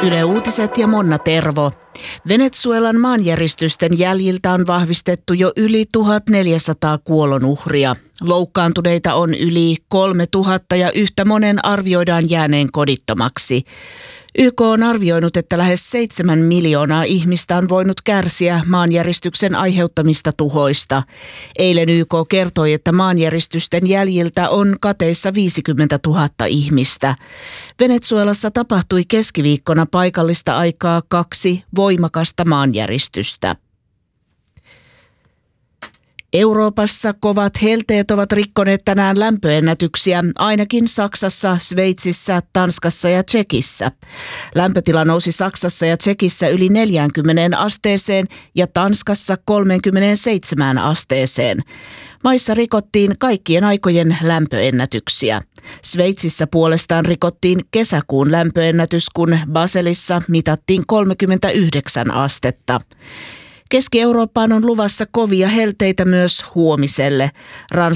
Yle Uutiset ja Monna Tervo. Venezuelan maanjäristysten jäljiltä on vahvistettu jo yli 1400 kuolonuhria. Loukkaantuneita on yli 3000 ja yhtä monen arvioidaan jääneen kodittomaksi. YK on arvioinut, että lähes 7 miljoonaa ihmistä on voinut kärsiä maanjäristyksen aiheuttamista tuhoista. Eilen YK kertoi, että maanjäristysten jäljiltä on kateissa 50 000 ihmistä. Venezuelassa tapahtui keskiviikkona paikallista aikaa 2 voimakasta maanjäristystä. Euroopassa kovat helteet ovat rikkoneet tänään lämpöennätyksiä, ainakin Saksassa, Sveitsissä, Tanskassa ja Tšekissä. Lämpötila nousi Saksassa ja Tšekissä yli 40 asteeseen ja Tanskassa 37 asteeseen. Maissa rikottiin kaikkien aikojen lämpöennätyksiä. Sveitsissä puolestaan rikottiin kesäkuun lämpöennätys, kun Baselissa mitattiin 39 astetta. Keski-Eurooppaan on luvassa kovia helteitä myös huomiselle.